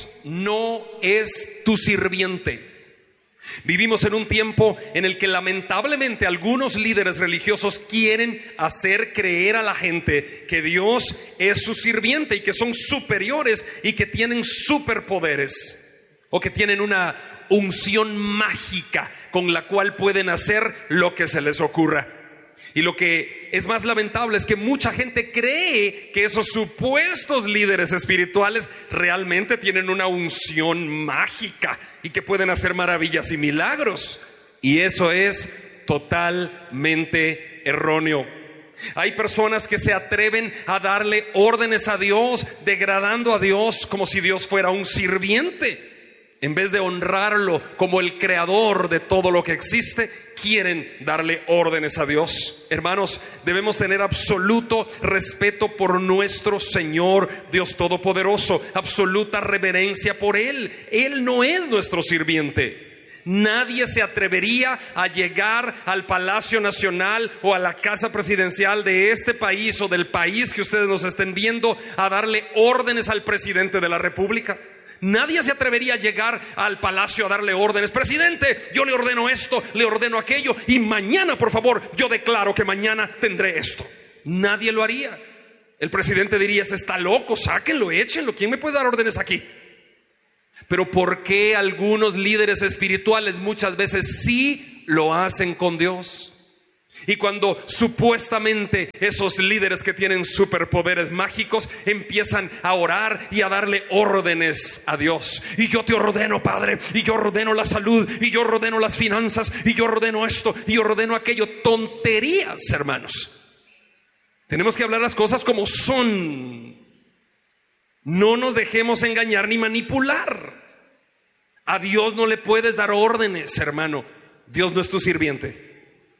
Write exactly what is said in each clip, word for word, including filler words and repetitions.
Dios no es tu sirviente. Vivimos en un tiempo en el que lamentablemente algunos líderes religiosos quieren hacer creer a la gente que Dios es su sirviente y que son superiores y que tienen superpoderes o que tienen una unción mágica con la cual pueden hacer lo que se les ocurra. Y lo que es más lamentable es que mucha gente cree que esos supuestos líderes espirituales realmente tienen una unción mágica y que pueden hacer maravillas y milagros. Y eso es totalmente erróneo. Hay personas que se atreven a darle órdenes a Dios, degradando a Dios como si Dios fuera un sirviente. En vez de honrarlo como el creador de todo lo que existe, quieren darle órdenes a Dios. Hermanos, debemos tener absoluto respeto por nuestro Señor Dios Todopoderoso, absoluta reverencia por Él. Él no es nuestro sirviente. Nadie se atrevería a llegar al Palacio Nacional o a la Casa Presidencial de este país o del país que ustedes nos estén viendo a darle órdenes al presidente de la República. Nadie se atrevería a llegar al palacio a darle órdenes. Presidente, yo le ordeno esto, le ordeno aquello, y mañana, por favor, yo declaro que mañana tendré esto. Nadie lo haría. El presidente diría: este está loco, sáquenlo, échenlo. ¿Quién me puede dar órdenes aquí? Pero ¿por qué algunos líderes espirituales muchas veces sí lo hacen con Dios? Y cuando supuestamente esos líderes que tienen superpoderes mágicos empiezan a orar y a darle órdenes a Dios: y yo te ordeno, Padre, y yo ordeno la salud, y yo ordeno las finanzas, y yo ordeno esto, y yo ordeno aquello. Tonterías, hermanos. Tenemos que hablar las cosas como son. No nos dejemos engañar ni manipular. A Dios no le puedes dar órdenes, hermano. Dios no es tu sirviente.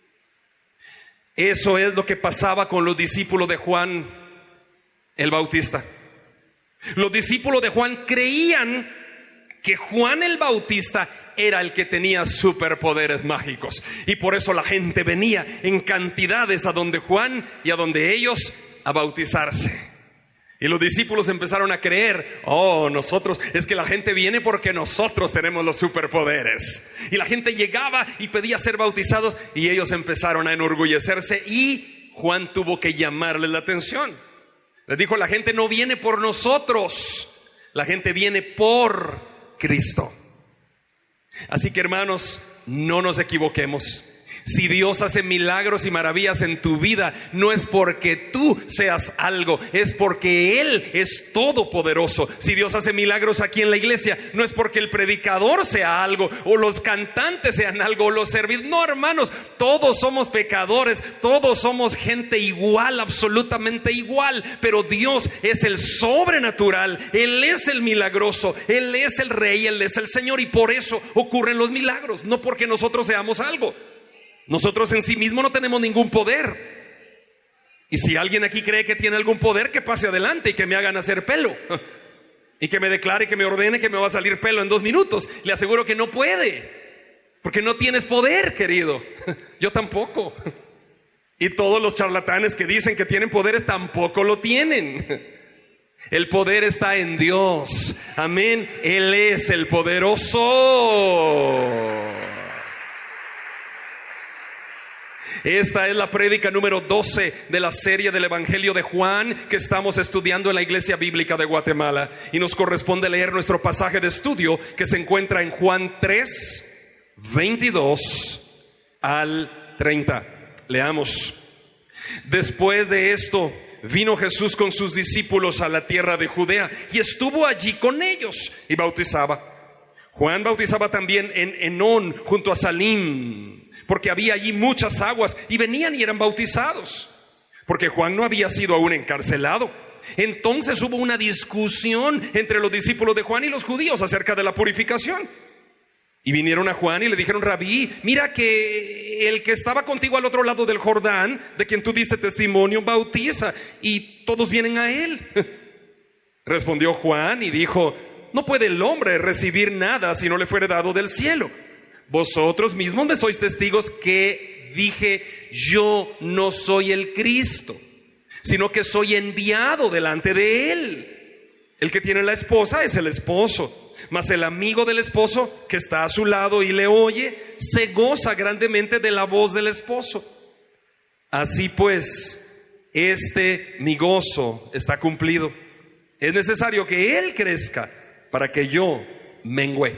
Eso es lo que pasaba con los discípulos de Juan el Bautista. Los discípulos de Juan creían que Juan el Bautista era el que tenía superpoderes mágicos, y por eso la gente venía en cantidades a donde Juan y a donde ellos a bautizarse. Y los discípulos empezaron a creer: oh, nosotros, es que la gente viene porque nosotros tenemos los superpoderes. Y la gente llegaba y pedía ser bautizados, y ellos empezaron a enorgullecerse, y Juan tuvo que llamarles la atención. Les dijo: la gente no viene por nosotros, la gente viene por Cristo. Así que, hermanos, no nos equivoquemos. Si Dios hace milagros y maravillas en tu vida, no es porque tú seas algo, es porque Él es todopoderoso. Si Dios hace milagros aquí en la iglesia, no es porque el predicador sea algo, o los cantantes sean algo, o los servidores. No, hermanos, todos somos pecadores, todos somos gente igual, absolutamente igual. Pero Dios es el sobrenatural, Él es el milagroso, Él es el Rey, Él es el Señor, y por eso ocurren los milagros, no porque nosotros seamos algo. Nosotros en sí mismos no tenemos ningún poder. Y si alguien aquí cree que tiene algún poder, que pase adelante y que me hagan hacer pelo, y que me declare, que me ordene que me va a salir pelo en dos minutos. Le aseguro que no puede, porque no tienes poder, querido. Yo tampoco. Y todos los charlatanes que dicen que tienen poderes tampoco lo tienen. El poder está en Dios. Amén. Él es el poderoso. Esta es la prédica número doce de la serie del Evangelio de Juan que estamos estudiando en la Iglesia Bíblica de Guatemala, y nos corresponde leer nuestro pasaje de estudio que se encuentra en Juan tres, veintidós al treinta. Leamos. Después de esto, vino Jesús con sus discípulos a la tierra de Judea y estuvo allí con ellos y bautizaba. Juan bautizaba también en Enón junto a Salim, porque había allí muchas aguas, y venían y eran bautizados, porque Juan no había sido aún encarcelado. Entonces hubo una discusión entre los discípulos de Juan y los judíos acerca de la purificación. Y vinieron a Juan y le dijeron: Rabí, mira que el que estaba contigo al otro lado del Jordán, de quien tú diste testimonio, bautiza, y todos vienen a él. Respondió Juan y dijo: no puede el hombre recibir nada si no le fuere dado del cielo. Vosotros mismos me sois testigos que dije: yo no soy el Cristo, sino que soy enviado delante de Él. El que tiene la esposa es el esposo, mas el amigo del esposo que está a su lado y le oye, se goza grandemente de la voz del esposo. Así pues, este mi gozo está cumplido. Es necesario que él crezca para que yo mengüe.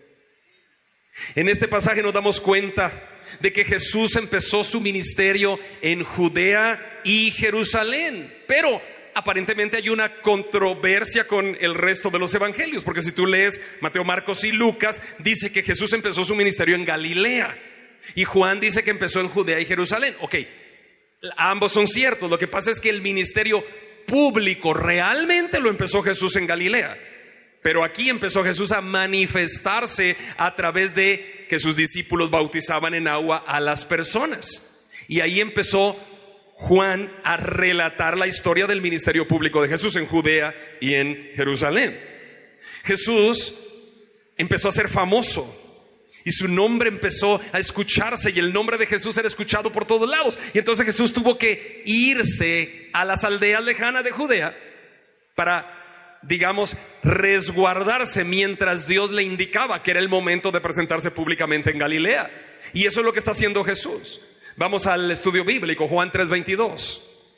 En este pasaje nos damos cuenta de que Jesús empezó su ministerio en Judea y Jerusalén, pero aparentemente hay una controversia con el resto de los evangelios, porque si tú lees Mateo, Marcos y Lucas, dice que Jesús empezó su ministerio en Galilea, y Juan dice que empezó en Judea y Jerusalén. Ok, ambos son ciertos. Lo que pasa es que el ministerio público realmente lo empezó Jesús en Galilea, pero aquí empezó Jesús a manifestarse a través de que sus discípulos bautizaban en agua a las personas, y ahí empezó Juan a relatar la historia del ministerio público de Jesús en Judea y en Jerusalén. Jesús empezó a ser famoso y su nombre empezó a escucharse, y el nombre de Jesús era escuchado por todos lados. Y entonces Jesús tuvo que irse a las aldeas lejanas de Judea para, digamos, resguardarse mientras Dios le indicaba que era el momento de presentarse públicamente en Galilea. Y eso es lo que está haciendo Jesús. Vamos al estudio bíblico, Juan tres veintidós.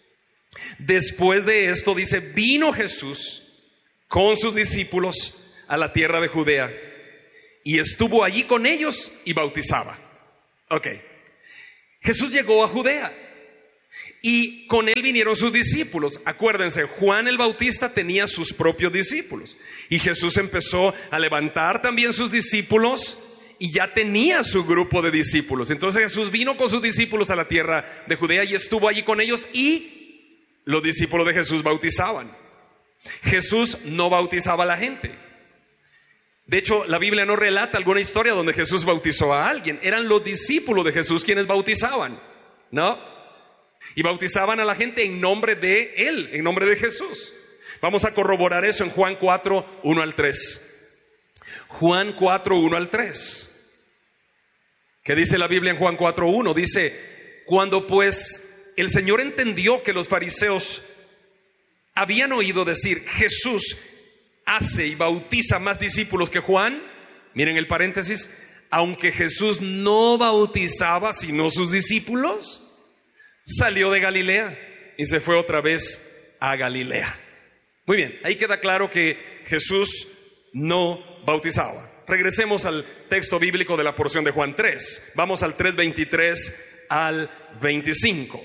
Después de esto dice, vino Jesús con sus discípulos a la tierra de Judea y estuvo allí con ellos y bautizaba. Ok, Jesús llegó a Judea y con él vinieron sus discípulos. Acuérdense, Juan el Bautista tenía sus propios discípulos y Jesús empezó a levantar también sus discípulos y ya tenía su grupo de discípulos. Entonces Jesús vino con sus discípulos a la tierra de Judea y estuvo allí con ellos, y los discípulos de Jesús bautizaban. Jesús no bautizaba a la gente. De hecho, la Biblia no relata alguna historia donde Jesús bautizó a alguien. Eran los discípulos de Jesús quienes bautizaban, ¿no? Y bautizaban a la gente en nombre de Él, en nombre de Jesús. Vamos a corroborar eso en Juan cuatro, uno al tres. Juan cuatro, uno al tres. ¿Qué dice la Biblia en Juan cuatro uno? Dice, cuando pues el Señor entendió que los fariseos habían oído decir, Jesús hace y bautiza más discípulos que Juan, miren el paréntesis, aunque Jesús no bautizaba sino sus discípulos, salió de Galilea y se fue otra vez a Galilea. Muy bien, ahí queda claro que Jesús no bautizaba. Regresemos al texto bíblico de la porción de Juan tres. Vamos al tres veintitrés al veinticinco.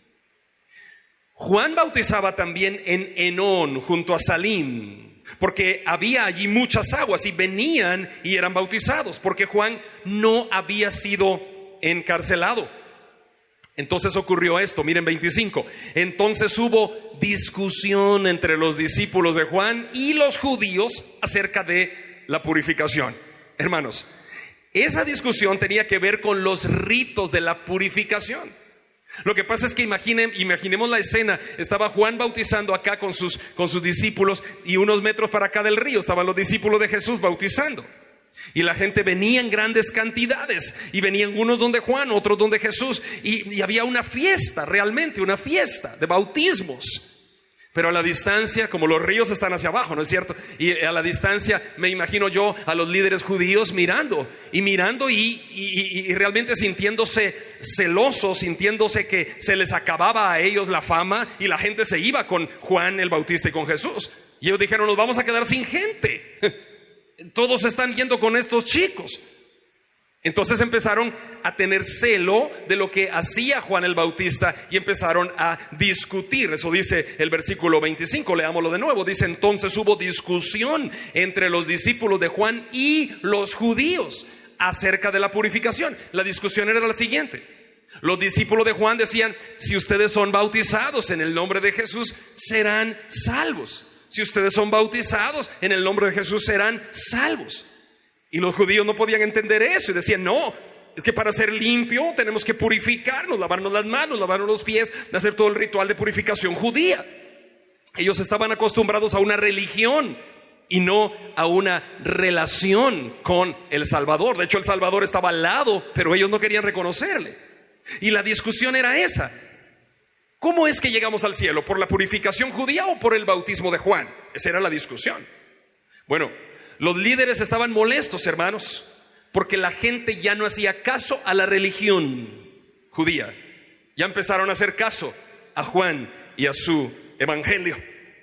Juan bautizaba también en Enón, junto a Salim, porque había allí muchas aguas, y venían y eran bautizados, porque Juan no había sido encarcelado. Entonces ocurrió esto, miren veinticinco. Entonces hubo discusión entre los discípulos de Juan y los judíos acerca de la purificación. Hermanos, esa discusión tenía que ver con los ritos de la purificación. Lo que pasa es que imaginen, imaginemos la escena. Estaba Juan bautizando acá con sus, con sus discípulos, y unos metros para acá del río estaban los discípulos de Jesús bautizando. Y la gente venía en grandes cantidades, y venían unos donde Juan, otros donde Jesús, y, y había una fiesta, realmente una fiesta de bautismos. Pero a la distancia, como los ríos están hacia abajo, ¿no es cierto? Y a la distancia me imagino yo a los líderes judíos mirando y mirando y, y, y realmente sintiéndose celosos, sintiéndose que se les acababa a ellos la fama, y la gente se iba con Juan el Bautista y con Jesús. Y ellos dijeron, nos vamos a quedar sin gente. Todos están yendo con estos chicos. Entonces empezaron a tener celo de lo que hacía Juan el Bautista y empezaron a discutir. Eso dice el versículo veinticinco, leámoslo de nuevo. Dice, entonces hubo discusión entre los discípulos de Juan y los judíos acerca de la purificación. La discusión era la siguiente. Los discípulos de Juan decían, si ustedes son bautizados en el nombre de Jesús, serán salvos. Si ustedes son bautizados en el nombre de Jesús, serán salvos. Y los judíos no podían entender eso y decían, no, es que para ser limpio tenemos que purificarnos, lavarnos las manos, lavarnos los pies, hacer todo el ritual de purificación judía. Ellos estaban acostumbrados a una religión y no a una relación con el Salvador. De hecho, el Salvador estaba al lado, pero ellos no querían reconocerle. Y la discusión era esa. ¿Cómo es que llegamos al cielo? ¿Por la purificación judía o por el bautismo de Juan? Esa era la discusión. Bueno, los líderes estaban molestos, hermanos, porque la gente ya no hacía caso a la religión judía. Ya empezaron a hacer caso a Juan y a su evangelio.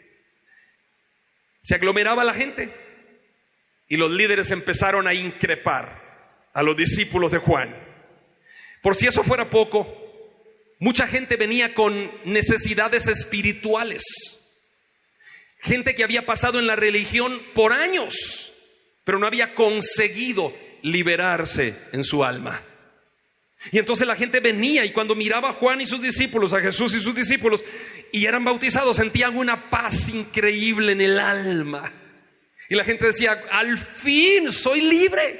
Se aglomeraba la gente y los líderes empezaron a increpar a los discípulos de Juan. Por si eso fuera poco, mucha gente venía con necesidades espirituales. Gente que había pasado en la religión por años, pero no había conseguido liberarse en su alma. Y entonces la gente venía, y cuando miraba a Juan y sus discípulos, a Jesús y sus discípulos, y eran bautizados, sentían una paz increíble en el alma. Y la gente decía: al fin soy libre.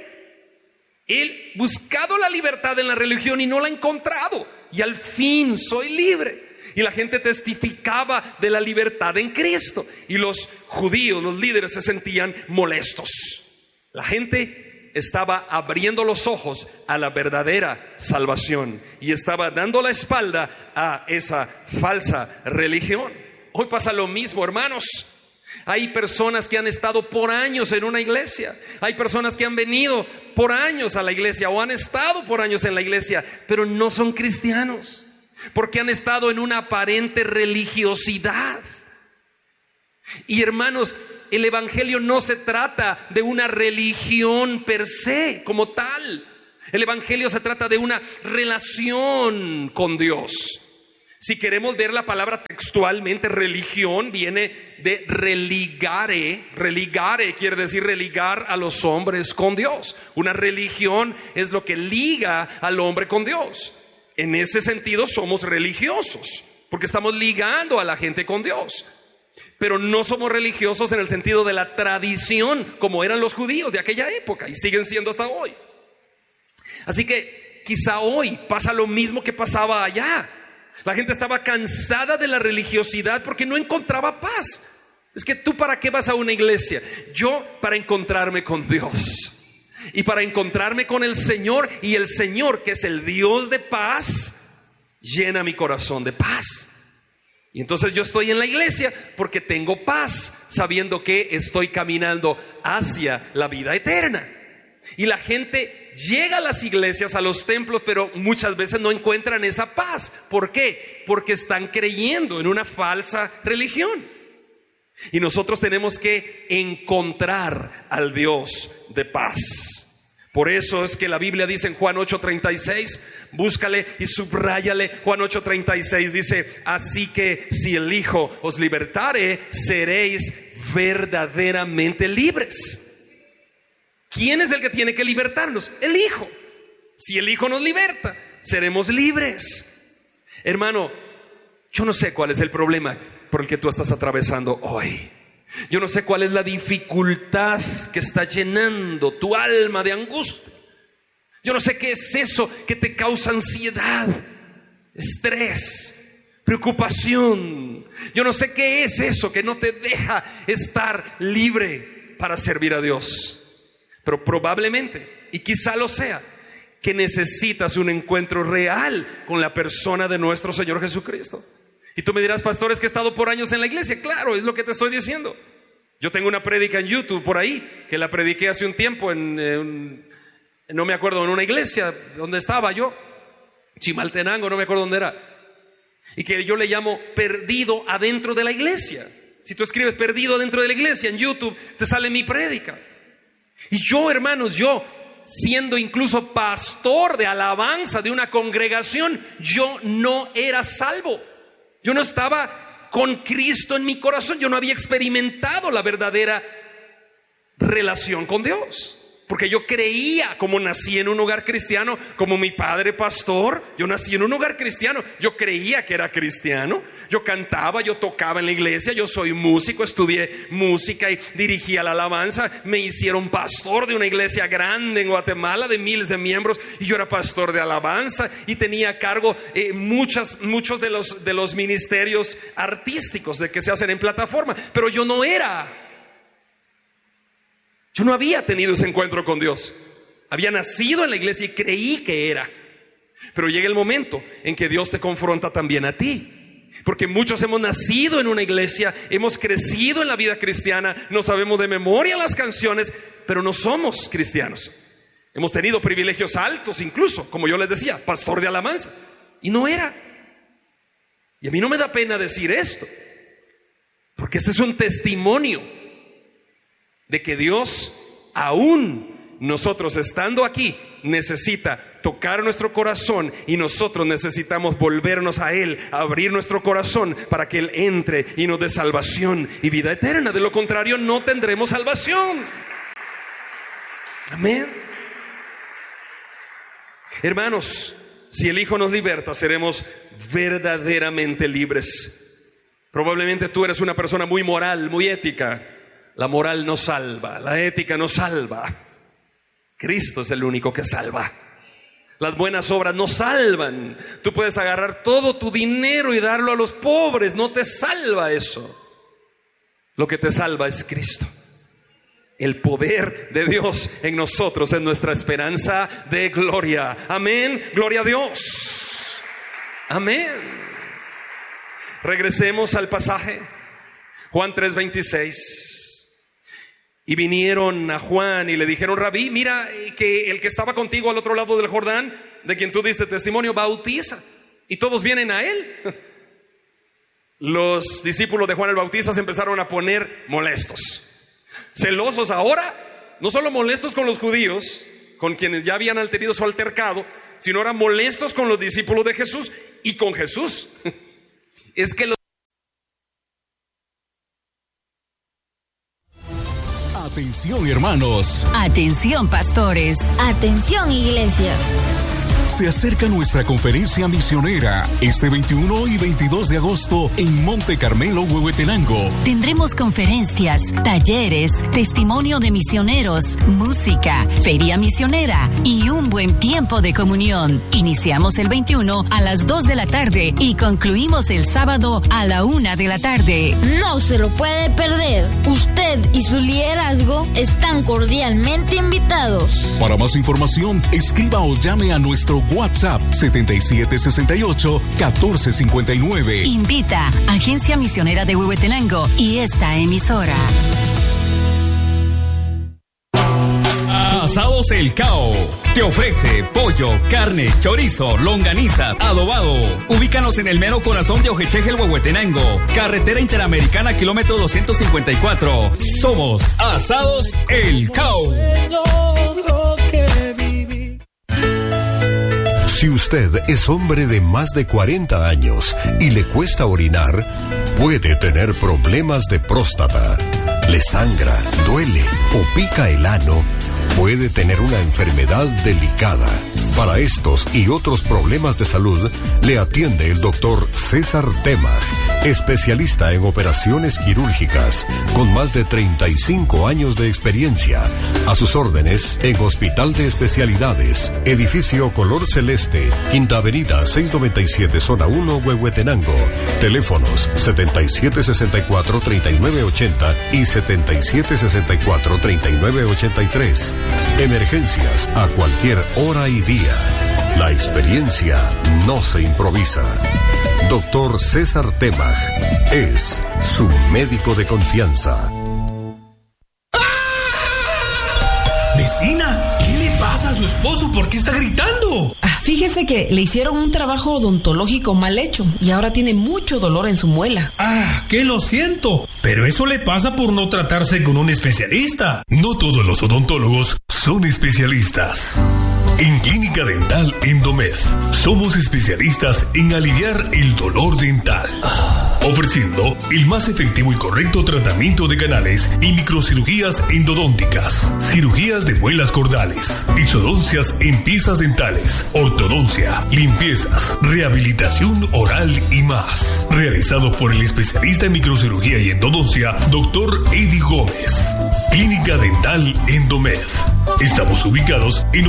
He buscado la libertad en la religión y no la he encontrado, y al fin soy libre. Y la gente testificaba de la libertad en Cristo, y los judíos, los líderes, se sentían molestos. La gente estaba abriendo los ojos a la verdadera salvación y estaba dando la espalda a esa falsa religión. Hoy pasa lo mismo, hermanos. Hay personas que han estado por años en una iglesia. Hay personas que han venido por años a la iglesia o han estado por años en la iglesia, pero no son cristianos, porque han estado en una aparente religiosidad. Y hermanos, el evangelio no se trata de una religión per se como tal. El evangelio se trata de una relación con Dios. Si queremos ver la palabra textualmente, religión viene de religare. Religare quiere decir religar a los hombres con Dios. Una religión es lo que liga al hombre con Dios. En ese sentido somos religiosos, porque estamos ligando a la gente con Dios. Pero no somos religiosos en el sentido de la tradición, como eran los judíos de aquella época y siguen siendo hasta hoy. Así que quizá hoy pasa lo mismo que pasaba allá. La gente estaba cansada de la religiosidad porque no encontraba paz. Es que tú, ¿para qué vas a una iglesia? Yo, para encontrarme con Dios y para encontrarme con el Señor, y el Señor, que es el Dios de paz, llena mi corazón de paz. Y entonces yo estoy en la iglesia porque tengo paz, sabiendo que estoy caminando hacia la vida eterna. Y la gente llega a las iglesias, a los templos, pero muchas veces no encuentran esa paz. ¿Por qué? Porque están creyendo en una falsa religión. Y nosotros tenemos que encontrar al Dios de paz. Por eso es que la Biblia dice en Juan ocho treinta y seis, búscale y subráyale. Juan ocho treinta y seis dice: así que si el Hijo os libertare, seréis verdaderamente libres. ¿Quién es el que tiene que libertarnos? El Hijo. Si el Hijo nos liberta, seremos libres. Hermano, yo no sé cuál es el problema por el que tú estás atravesando hoy. Yo no sé cuál es la dificultad que está llenando tu alma de angustia. Yo no sé qué es eso que te causa ansiedad, estrés, preocupación. Yo no sé qué es eso que no te deja estar libre para servir a Dios. Pero probablemente, y quizá lo sea, que necesitas un encuentro real con la persona de nuestro Señor Jesucristo. Y tú me dirás: pastor, es que he estado por años en la iglesia. Claro, es lo que te estoy diciendo. Yo tengo una prédica en YouTube por ahí, que la prediqué hace un tiempo en, en no me acuerdo, en una iglesia donde estaba yo, Chimaltenango, no me acuerdo dónde era, y que yo le llamo perdido adentro de la iglesia. Si tú escribes perdido adentro de la iglesia en YouTube, te sale mi prédica. Y yo, hermanos, yo siendo incluso pastor de alabanza de una congregación, yo no era salvo. Yo no estaba con Cristo en mi corazón. Yo no había experimentado la verdadera relación con Dios. Porque yo creía, como nací en un hogar cristiano, como mi padre pastor, yo nací en un hogar cristiano, yo creía que era cristiano, yo cantaba, yo tocaba en la iglesia, yo soy músico, estudié música y dirigía la alabanza, me hicieron pastor de una iglesia grande en Guatemala de miles de miembros, y yo era pastor de alabanza y tenía a cargo eh, muchas, muchos de los, de los ministerios artísticos de que se hacen en plataforma, pero yo no era... Yo no había tenido ese encuentro con Dios. Había nacido en la iglesia y creí que era. Pero llega el momento en que Dios te confronta también a ti. Porque muchos hemos nacido en una iglesia, hemos crecido en la vida cristiana, no sabemos de memoria las canciones, pero no somos cristianos. Hemos tenido privilegios altos incluso, como yo les decía, pastor de alabanza, y no era. Y a mí no me da pena decir esto, porque este es un testimonio de que Dios, aún nosotros estando aquí, necesita tocar nuestro corazón, y nosotros necesitamos volvernos a Él, abrir nuestro corazón para que Él entre y nos dé salvación y vida eterna. De lo contrario, no tendremos salvación. Amén. Hermanos, si el Hijo nos liberta, seremos verdaderamente libres. Probablemente tú eres una persona muy moral, muy ética. La moral no salva, la ética no salva. Cristo es el único que salva. Las buenas obras no salvan. Tú puedes agarrar todo tu dinero y darlo a los pobres, no te salva eso. Lo que te salva es Cristo. El poder de Dios en nosotros es nuestra esperanza de gloria. Amén, gloria a Dios. Amén. Regresemos al pasaje, Juan tres veintiséis. Y vinieron a Juan y le dijeron: Rabí, mira que el que estaba contigo al otro lado del Jordán, de quien tú diste testimonio, bautiza. Y todos vienen a él. Los discípulos de Juan el Bautista se empezaron a poner molestos, celosos ahora, no solo molestos con los judíos, con quienes ya habían tenido su altercado, sino ahora molestos con los discípulos de Jesús y con Jesús. Es que los Atención, hermanos. Atención, pastores. Atención, iglesias. Se acerca nuestra conferencia misionera este veintiuno y veintidós de agosto en Monte Carmelo, Huehuetenango. Tendremos conferencias, talleres, testimonio de misioneros, música, feria misionera y un buen tiempo de comunión. Iniciamos el veintiuno a las dos de la tarde y concluimos el sábado a la una de la tarde. No se lo puede perder. Usted y su liderazgo están cordialmente invitados. Para más información, escriba o llame a nuestro WhatsApp setenta y siete sesenta y ocho catorce cincuenta y nueve. Invita Agencia Misionera de Huehuetenango y esta emisora. Asados El Cao te ofrece pollo, carne, chorizo, longaniza, adobado. Ubícanos en el mero corazón de Ojechejel, Huehuetenango, carretera interamericana, kilómetro doscientos cincuenta y cuatro. Somos Asados El Cao. Si usted es hombre de más de cuarenta años y le cuesta orinar, puede tener problemas de próstata. Le sangra, duele o pica el ano, puede tener una enfermedad delicada. Para estos y otros problemas de salud, le atiende el doctor César Temach, especialista en operaciones quirúrgicas, con más de treinta y cinco años de experiencia. A sus órdenes en Hospital de Especialidades, edificio color celeste, Quinta Avenida seiscientos noventa y siete, zona uno, Huehuetenango. Teléfonos setenta y siete sesenta y cuatro, treinta y nueve ochenta y setenta y siete sesenta y cuatro, treinta y nueve ochenta y tres. Emergencias a cualquier hora y día. La experiencia no se improvisa. Doctor César Temach es su médico de confianza. Vecina, ¿qué le pasa a su esposo? ¿Por qué está gritando? Ah, fíjese que le hicieron un trabajo odontológico mal hecho y ahora tiene mucho dolor en su muela. Ah, que lo siento, pero eso le pasa por no tratarse con un especialista. No todos los odontólogos son especialistas. En Clínica Dental Endomed somos especialistas en aliviar el dolor dental, ofreciendo el más efectivo y correcto tratamiento de canales y microcirugías endodónticas, cirugías de muelas cordales, exodoncias en piezas dentales, ortodoncia, limpiezas, rehabilitación oral y más. Realizado por el especialista en microcirugía y endodoncia, doctor Eddie Gómez. Clínica Dental Endomed. Estamos ubicados en Octava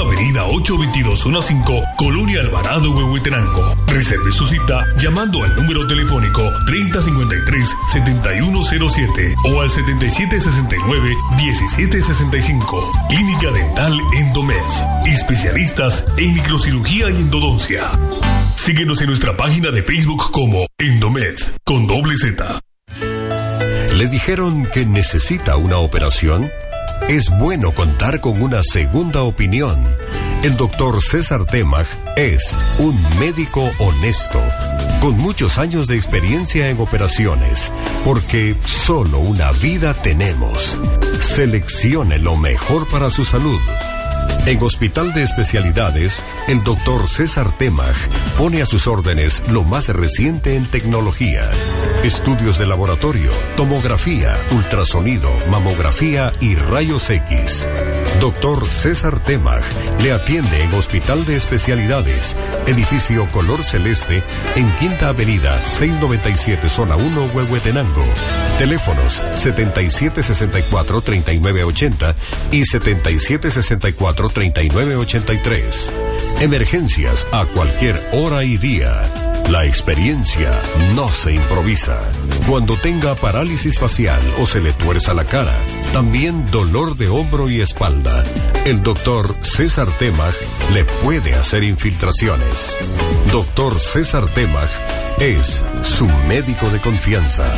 avenida ochocientos veintidós, zona cinco, Colonia Alvarado, Huehuetenango. Reserve su cita llamando al número telefónico treinta cincuenta y tres, setenta y uno cero siete o al setenta y siete sesenta y nueve, diecisiete sesenta y cinco. Clínica Dental Endomed. Especialistas en microcirugía y endodoncia. Síguenos en nuestra página de Facebook como Endomed con doble Z. ¿Le dijeron que necesita una operación? Es bueno contar con una segunda opinión. El doctor César Temach es un médico honesto, con muchos años de experiencia en operaciones, porque solo una vida tenemos. Seleccione lo mejor para su salud. En Hospital de Especialidades, el doctor César Temach pone a sus órdenes lo más reciente en tecnología. Estudios de laboratorio, tomografía, ultrasonido, mamografía y rayos X. doctor César Temach le atiende en Hospital de Especialidades, edificio color celeste, en Quinta Avenida, seiscientos noventa y siete, zona uno, Huehuetenango. Teléfonos setenta y siete sesenta y cuatro, treinta y nueve ochenta y setenta y siete sesenta y cuatro, treinta y nueve ochenta y tres. Emergencias a cualquier hora y día. La experiencia no se improvisa. Cuando tenga parálisis facial o se le tuerza la cara, también dolor de hombro y espalda, el doctor César Temach le puede hacer infiltraciones. doctor César Temach es su médico de confianza.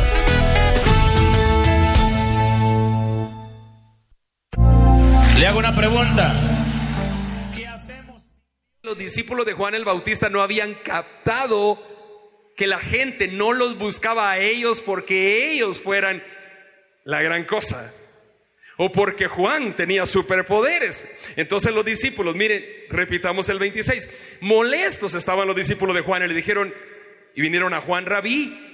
Le hago una pregunta. Los discípulos de Juan el Bautista no habían captado que la gente no los buscaba a ellos porque ellos fueran la gran cosa o porque Juan tenía superpoderes. Entonces los discípulos, miren, repitamos el veintiséis, molestos estaban los discípulos de Juan y le dijeron, y vinieron a Juan: Rabí,